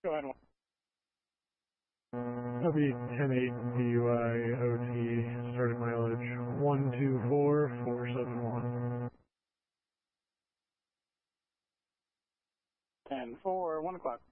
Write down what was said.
Go ahead. W108 DUI OT, starting mileage 124471. 10-4, 1 o'clock.